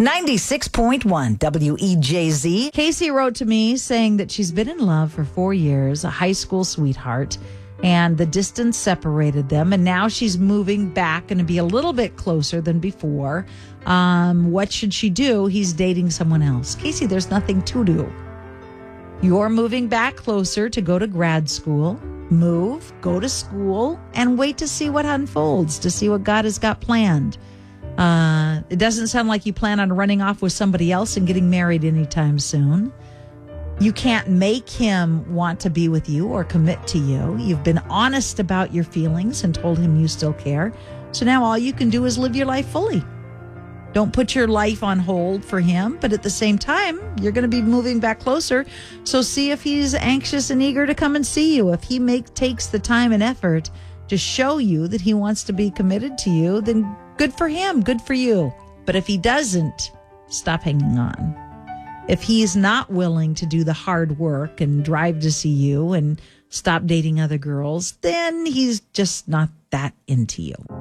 96.1 WEJZ. Casey wrote to me saying that she's been in love for 4 years, a high school sweetheart, and the distance separated them. And now she's moving back and to be a little bit closer than before. What should she do? He's dating someone else. Casey, there's nothing to do. You're moving back closer to go to grad school. Move, go to school, and wait to see what unfolds, to see what God has got planned. It doesn't sound like you plan on running off with somebody else and getting married anytime soon. You can't make him want to be with you or commit to you. You've been honest about your feelings and told him you still care. So now all you can do is live your life fully. Don't put your life on hold for him, but at the same time, you're going to be moving back closer. So see if he's anxious and eager to come and see you. If he takes the time and effort to show you that he wants to be committed to you, then good for him, good for you. But if he doesn't, stop hanging on. If he's not willing to do the hard work and drive to see you and stop dating other girls, then he's just not that into you.